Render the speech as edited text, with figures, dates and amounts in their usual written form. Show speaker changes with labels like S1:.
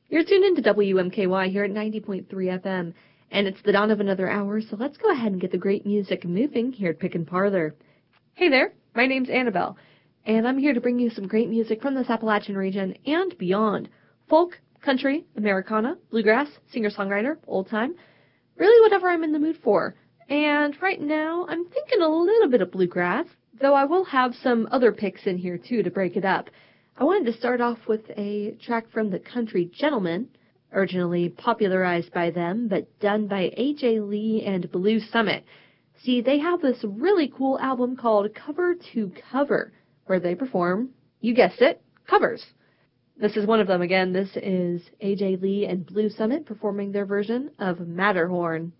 S1: You're tuned into WMKY here at 90.3 FM, and it's the dawn of another hour, so let's go ahead and get the great music moving here at Pick & Parlor. Hey there, my name's Annabelle, and I'm here to bring you some great music from this Appalachian region and beyond. Folk, country, Americana, bluegrass, singer-songwriter, old-time, really whatever I'm in the mood for. And right now, I'm thinking a little bit of bluegrass, though I will have some other picks in here, too, to break it up. I wanted to start off with a track from the Country Gentlemen, originally popularized by them, but done by A.J. Lee and Blue Summit. See, they have this really cool album called Cover to Cover, where they perform, you guessed it, covers. This is one of them again. This is A.J. Lee and Blue Summit performing their version of Matterhorn.